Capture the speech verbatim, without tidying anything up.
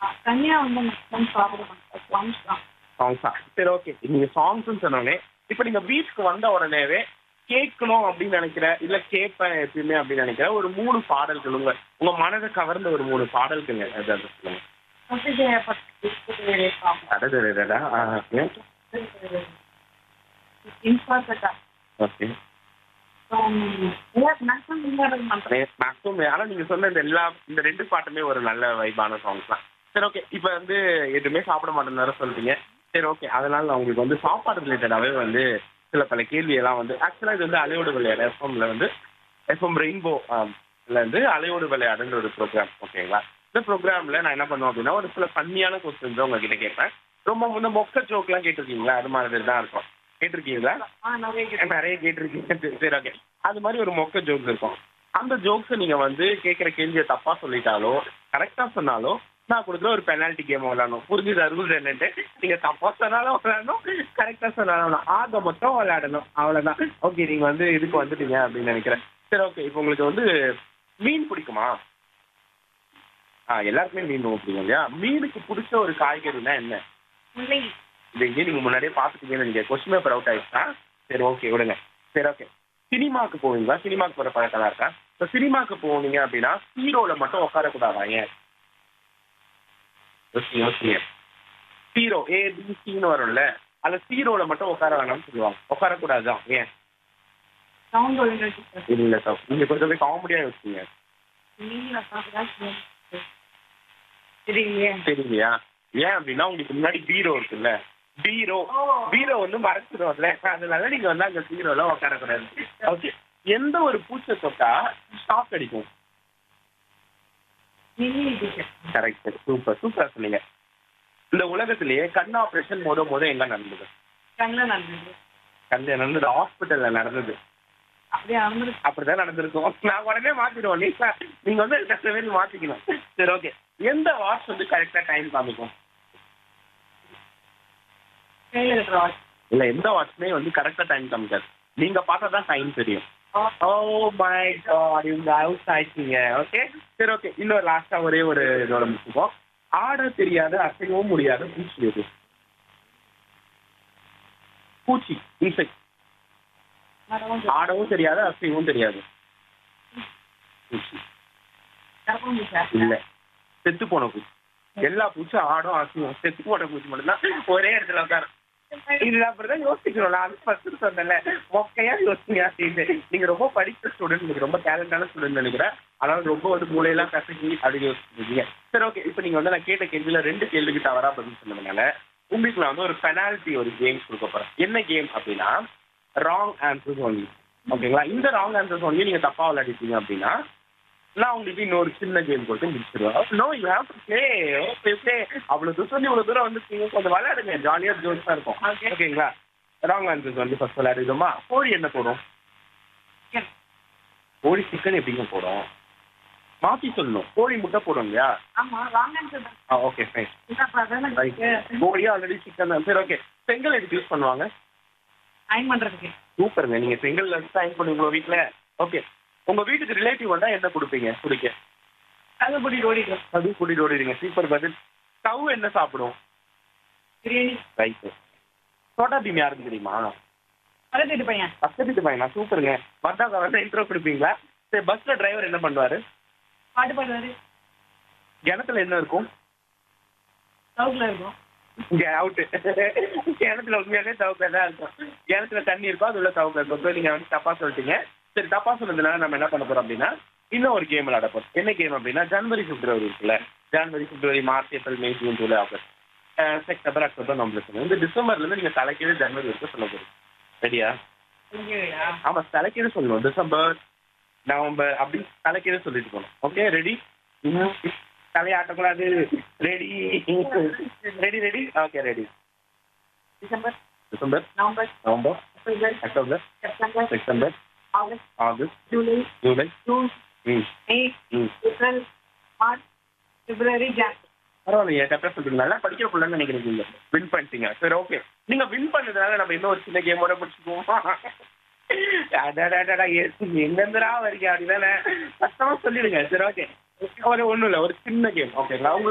தனியா வந்து மேக்ஸிமம் சாப்பிட மாட்டேன். சாங்ஸ் தான். சாங்ஸா? சரி ஓகே. நீங்க சாங்ஸ்ன்னு சொன்னோனே, இப்ப நீங்க வீட்டுக்கு வந்த உடனேவே கேட்கணும் அப்படின்னு நினைக்கிற, இல்ல கேட்பேன் எப்பயுமே அப்படின்னு நினைக்கிற ஒரு மூணு பாடல்கள் உங்க உங்க மனதை கவர்ந்த ஒரு மூணு பாடல்கள் ஏதாவது சொல்லுங்க. ஒத்திகைய பத்தி இருக்குது சாங். அடடடடா. ஆ, ஓகே. இன்ஃபார்ட்டா. ஓகே. மேக்ஸிமம் இல்லாத மாட்டேன். மேக்ஸிமம் ஆனா நீங்க சொன்ன இந்த எல்லா இந்த ரெண்டு பாட்டுமே ஒரு நல்ல வைபான சாங்ஸ் தான். சரி ஓகே. இப்ப வந்து எதுவுமே சாப்பிட மாட்டேன்னு சொல்றீங்க. சரி ஓகே. அதனால நான் உங்களுக்கு வந்து சாப்பாடு ரிலேட்டடாவே வந்து சில பல கேள்வி எல்லாம் வந்து ஆக்சுவலா இது வந்து அலையோடு விளையாடு எஃப்எம்ல வந்து எஃப்எம் ரெயின்போ வந்து அலையோடு விளையாடுன்ற ஒரு ப்ரோக்ராம். ஓகேங்களா? இந்த ப்ரோக்ராம்ல நான் என்ன பண்ணுவேன் அப்படின்னா ஒரு சில ஃபன்னியான கொஸ்டின்ஸ் உங்ககிட்ட கேட்பேன். ரொம்ப வந்து மொக்க ஜோக்லாம் கேட்டிருக்கீங்களா? அது மாதிரி தான் இருக்கும். கேட்டிருக்கீங்களா? ஆ நிறைய கேட்டேன். நிறைய கேட்டிருக்கீங்க. சரி ஓகே. அது மாதிரி ஒரு மொக்க ஜோக்ஸ் இருக்கும். அந்த ஜோக்ஸை நீங்க வந்து கேட்குற கேள்வியை தப்பா சொல்லிட்டாலோ கரெக்டா சொன்னாலோ நான் கொடுக்குற ஒரு பெனால்ட்டி கேம் விளையாடணும். புரிஞ்சுதா ரூல்ஸ் என்னன்ட்டு? நீங்க தப்பா சொன்னாலும் விளையாடணும், கரெக்டா சொன்னாலும் ஆக மொத்தம் விளையாடணும். அவ்வளவுதான். ஓகே. நீங்க வந்து இதுக்கு வந்துட்டீங்க அப்படின்னு நினைக்கிறேன். சரி ஓகே. இப்போ உங்களுக்கு வந்து மீன் பிடிக்குமா? ஆ எல்லாருக்குமே மீன் ரொம்ப பிடிக்கும் இல்லையா? மீனுக்கு பிடிச்ச ஒரு காய்கறினா என்ன? முல்லை. இது எங்கேயும் நீங்க முன்னாடியே பார்த்துட்டீங்கன்னு நீங்க கொஸ்டின் பேப்பர் அவுட் ஆயிடுச்சா? சரி ஓகே விடுங்க. சரி ஓகே. சினிமாக்கு போவீங்களா? சினிமாக்கு போற பழக்கம் இருக்கா? இப்போ சினிமாக்கு போனீங்க அப்படின்னா ஹீரோல மட்டும் உட்காரக்கூடாதா? ஏன்? யோசிங்க யோசிங்க. ஹீரோ ஏபிசின்னு வரும்ல, அதுல ஹீரோல மட்டும் உட்கார வேணாம்னு சொல்லுவாங்க. உட்காரக்கூடாதுதான். ஏன்? சவுண்ட் ஒழுங்கா கேட்காது. இல்ல சார். நீங்க கொஞ்சம் காமெடியா யோசிங்க. நீங்க சாப்பிட்டா தெரியலையே. தெரியலையா? ஏன் அப்படின்னா உங்களுக்கு முன்னாடி பீரோ இருக்குல்ல, பீரோ பீரோ வந்து மறைச்சிடும்ல, அதனால நீங்க வந்து அங்க பீரோல உட்காரக்கூடாது. ஓகே. எந்த ஒரு பூச்சை தொட்டா ஷாக் அடிக்கும்? கரெக்ட். சூப்பர் சூப்பரா சொன்னீங்க. இந்த உலகத்திலேயே கண் ஆபரேஷன் முத முத எங்க நடந்தது? கண்ணில் நடந்தது. கண்ணில் நடந்தது ஹாஸ்பிட்டல்ல நடந்தது. அப்படியே நடந்தது. அப்படிதான் நடந்திருக்கும். நான் உடனே மாத்திடுவோம். நீங்க நீங்க வந்து கஷ்டமே மாத்திக்கணும். சரி ஓகே. எந்த வாட்ச் வந்து கரெக்டா டைம் காமிக்கும்? கையில் இருக்கிற வாட்ச். இல்ல எந்த வாட்ச்மே வந்து கரெக்டா டைம் காமிக்காது. நீங்க பார்த்தா தான் டைம் தெரியும். Oh my God. இவங்க அவுட் ஆயிட்டீங்க. ஓகே. சரி ஓகே. இன்னொரு லாஸ்டா ஒரே ஒரு இதோட முடிச்சுப்போம். ஆட தெரியாத அசையவும் முடியாத பூச்சி எது? பூச்சி. இன்செக்ட். ஆடவும் தெரியாது அசையவும் தெரியாது. பூச்சி. இல்ல செத்து போன பூச்சி. எல்லா பூச்சும் ஆடும் அசையும். செத்து போன பூச்சி மட்டும்தான் ஒரே இடத்துல உட்காரும். இது அப்படிதான் யோசிக்கணும். நான் ஃபர்ஸ்ட் சொன்னேன்ல, மொக்கையா யோசிங்க அப்படின்னு. நீங்க ரொம்ப படிக்கிற ஸ்டூடெண்ட், நீங்க ரொம்ப டேலண்டான ஸ்டூடெண்ட் நினைக்கிறேன். அதனால ரொம்ப வந்து மூளையெல்லாம் கசக்கி அப்படி யோசிச்சிருக்கீங்க. சரி ஓகே. இப்போ நீங்க வந்து நான் கேட்ட கேள்வியில ரெண்டு கேள்விக்கு தவறா பதில் சொன்னதுனால உங்களுக்கு நான் வந்து ஒரு பெனால்ட்டி ஒரு கேம்ஸ் கொடுக்க போறேன். என்ன கேம் அப்படின்னா ராங் ஆன்சர்ஸ் ஒன்லி. ஓகேங்களா? இந்த ராங் ஆன்சர்ஸ் ஒன்லி நீங்க தப்பா விளையாடிட்டீங்க அப்படின்னா நான் உங்களுக்கு இன்னொரு சின்ன கேம் கொடுத்து முடிச்சிருவேன். No you have to play. Okay play. அவ்வளவு தூரம் இவ்வளவு தூரம் வந்துருக்கீங்க, கொஞ்சம் விளையாடுங்க. ஜாலியா ஜோன்ஸா இருக்கும். ஓகேங்களா? ராங் ஆன்சர்ஸ் வந்து ஃபர்ஸ்ட் விளையாடுமா? கோழி என்ன போடும்? கோழி சிக்கன் எப்படிங்க போடும்? மாத்தி சொல்லணும். கோழி முட்டை போடும் இல்லையா? ஆமா ராங் ஆன்சர். ஆ ஓகே ஃபைன். கோழி ஆல்ரெடி சிக்கன் தான். சரி ஓகே. செங்கல் எதுக்கு யூஸ் பண்ணுவாங்க? அயன் பண்றதுக்கு. சூப்பருங்க. நீங்க செங்கல்ல வச்சு அயன் பண்ணுவீங்களோ வீட்டுல? ஓகே. உங்க வீட்டுக்கு ரிலேட்டிவ் வந்தா என்ன கொடுப்பீங்க குடிக்க? அது கூட்டிட்டு ஓடிடும். அது கூட்டிட்டு ஓடிடுங்க. சூப்பர் பதில். ஸ்டவ் என்ன சாப்பிடும்? பிரியாணி. ரைட்டு. சோட்டா பீம் யாருக்கு தெரியுமா? பக்கத்து பையன். பக்கத்து பையனா? சூப்பருங்க. வந்தா வந்து இன்ட்ரோ கொடுப்பீங்களா? சரி. பஸ்ல டிரைவர் என்ன பண்ணுவாரு? பாட்டு பாடுவாரு. கிணத்துல என்ன இருக்கும்? சவுக்குல இருக்கும். இங்க அவுட்டு. கிணத்துல உண்மையாலே சவுக்குல தான் இருக்கும். கிணத்துல தண்ணி இருக்கும், அது உள்ள சவுக்குல இருக்கும். நீங்க வந்து தப்பா சொல்லிட்டீங்க. சரி. தப்பா சொன்னதுனால நம்ம என்ன பண்ண போறோம் அப்படின்னா இன்னும் ஒரு கேம் விளையாட போறோம். என்ன கேம் அப்படின்னா ஜனவரி பிப்ரவரி இருக்குல்ல, ஜனவரி பிப்ரவரி March April May June July August September October November சொல்லுங்க. இந்த டிசம்பர்ல இருந்து நீங்க தலைக்கீழ ஜனவரி வரைக்கும் சொல்ல போறீங்க. ரெடியா? ஆமா தலைக்கீழ சொல்லணும். டிசம்பர் நவம்பர் அப்படி தலைக்கீழ சொல்லிட்டு போகணும். Okay ready? தலையாட்டக்கூடாது. Ready ready ready okay ready. December December November November October October September September August August July July June ம் மே ம் ஏப்ரல் மார்ச் பிப்ரவரி ஜான். பரவாயில்லையே. கரெக்டாக சொல்றீங்க. நல்லா படிக்கிற பிள்ளைன்னு நினைக்கிறீங்க. வின் பண்ணிட்டீங்க. சரி ஓகே. நீங்க வின் பண்ணதுனால நம்ம இன்னும் ஒரு சின்ன கேமோட முடிச்சுக்குவோம். எங்கெந்தரா வரீங்க அப்படிதானே கஷ்டமா சொல்லிடுங்க. சரி ஓகே. ஒரு ஒன்றும் இல்லை, ஒரு சின்ன கேம். ஓகேங்களா?